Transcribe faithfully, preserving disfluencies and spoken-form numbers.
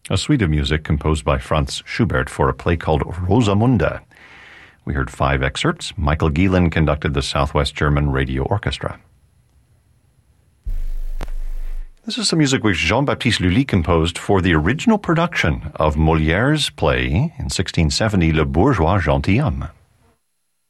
a suite of music composed by Franz Schubert for a play called Rosamunde. We heard five excerpts. Michael Gielen conducted the Southwest German Radio Orchestra. This is some music which Jean-Baptiste Lully composed for the original production of Molière's play in sixteen seventy, Le Bourgeois Gentilhomme.